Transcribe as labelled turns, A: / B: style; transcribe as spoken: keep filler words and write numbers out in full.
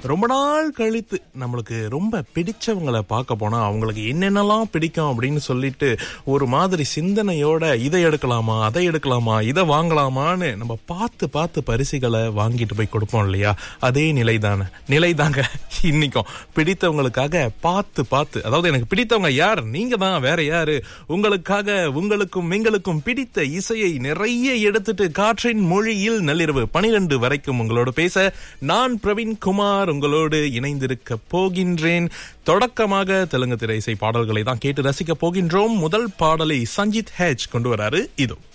A: ரொம்ப நாள் கழித்து நம்மளுக்கு ரொம்ப பிடிச்சவங்களை பார்க்க போனா அவங்களுக்கு என்னென்னலாம் பிடிக்கும் அப்படின்னு சொல்லிட்டு ஒரு மாதிரி சிந்தனையோட இதை எடுக்கலாமா அதை எடுக்கலாமா இதை வாங்கலாமான்னு நம்ம பார்த்து பார்த்து பரிசுகளை வாங்கிட்டு போய் கொடுப்போம் இல்லையா? அதே நிலைதான நிலைதாங்க இன்னைக்கும். பிடித்தவங்களுக்காக பார்த்து பார்த்து, அதாவது எனக்கு பிடித்தவங்க யார்? நீங்க தான், வேற யாரு? உங்களுக்காக உங்களுக்கும் எங்களுக்கும் பிடித்த இசையை நிறைய எடுத்துட்டு காற்றின் மொழியில் நள்ளிரவு பனிரெண்டு வரைக்கும் உங்களோட பேச நான் பிரவீன் குமார் உங்களோடு இணைந்திருக்க போகின்றேன். தொடக்கமாக தெலுங்கு திரை இசை பாடல்களை தான் கேட்டு ரசிக்க போகின்றோம். முதல் பாடலை சஞ்சித் ஹெச் கொண்டு வராரு. இதோ